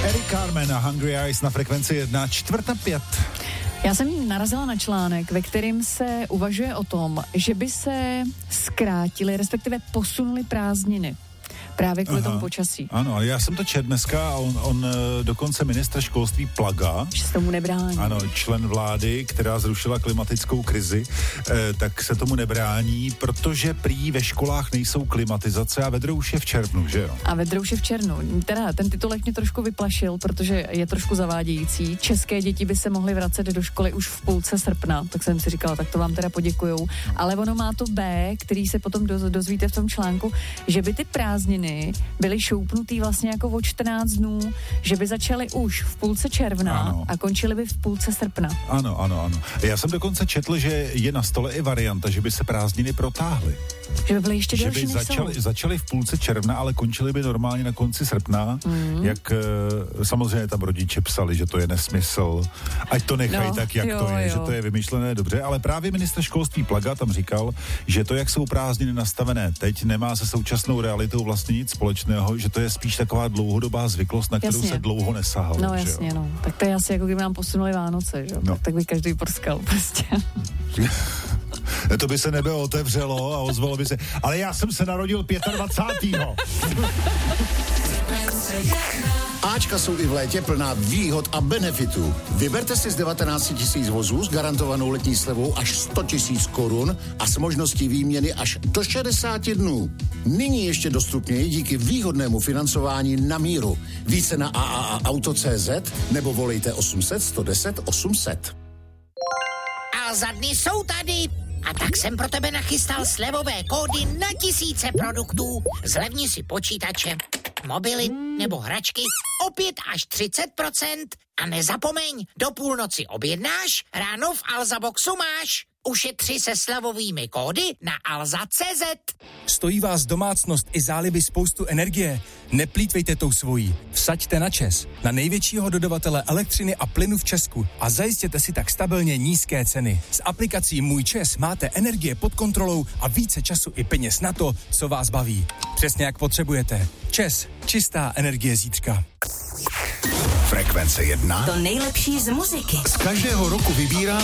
Eric Carmen a Hungry Eyes na frekvenci 1, 4:05. Já jsem narazila na článek, ve kterém se uvažuje o tom, že by se zkrátily, respektive posunuly prázdniny. Právě kvůli tomu počasí. Ano, ale já jsem to četl dneska a on dokonce ministr školství Plaga, že se tomu nebrání. Ano, člen vlády, která zrušila klimatickou krizi, tak se tomu nebrání, protože prý ve školách nejsou klimatizace a vedro už je v červnu, že jo? A vedro už je v červnu. Teda ten titulek mě trošku vyplašil, protože je trošku zavádějící. České děti by se mohly vracet do školy už v půlce srpna, tak jsem si říkala, tak to vám teda poděkujou. Ale ono má to B, který se potom dozvíte v tom článku, že by ty prázdniny byly šoupnutý vlastně jako o 14 dnů, že by začaly už v půlce června a končily by v půlce srpna. Ano. Já jsem dokonce četl, že je na stole i varianta, že by se prázdniny protáhly. Že by byly ještě delší, než začaly v půlce června, ale končily by normálně na konci srpna, jak samozřejmě tam rodiče psali, že to je nesmysl, ať to nechají tak, jak to je, že to je vymyšlené dobře, ale právě ministr školství Plaga tam říkal, že to, jak jsou prázdniny nastavené teď, nemá se současnou realitou vlastně nic společného, že to je spíš taková dlouhodobá zvyklost, na kterou se dlouho nesahalo. No jasně, no. Tak to je asi jako kdyby nám posunuli Vánoce, že? No. Tak by každý prskal prostě. To by se nebe otevřelo a ozvalo by se. Ale já jsem se narodil 25. Ačka jsou i v létě plná výhod a benefitů. Vyberte si z 19 000 vozů s garantovanou letní slevou až 100 000 korun a s možností výměny až do 60 dnů. Nyní ještě dostupněji díky výhodnému financování na míru. Více na AAAauto.cz nebo volejte 800 110 800. A za dny jsou tady. A tak jsem pro tebe nachystal slevové kódy na tisíce produktů. Zlevni si počítače, mobily nebo hračky o 5 až 30%. A nezapomeň, do půlnoci objednáš, ráno v Alza Boxu máš. Ušetři se slevovými kódy na alza.cz. Stojí vás domácnost i záliby spoustu energie? Neplýtvejte tou svojí. Vsaďte na ČEZ, na největšího dodavatele elektřiny a plynu v Česku a zajistěte si tak stabilně nízké ceny. S aplikací Můj ČEZ máte energie pod kontrolou a více času i peněz na to, co vás baví. Přesně jak potřebujete. ČEZ, čistá energie zítřka. Frekvence 1. To nejlepší z muziky. Z každého roku vybírá